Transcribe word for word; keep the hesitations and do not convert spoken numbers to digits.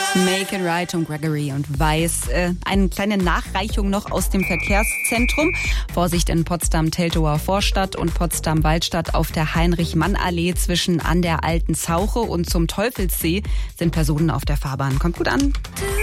Make it right und Gregory und Weiß. Äh, eine kleine Nachreichung noch aus dem Verkehrszentrum. Vorsicht in Potsdam-Teltower Vorstadt und Potsdam-Waldstadt auf der Heinrich-Mann-Allee zwischen an der Alten Zauche und zum Teufelssee sind Personen auf der Fahrbahn. Kommt gut an.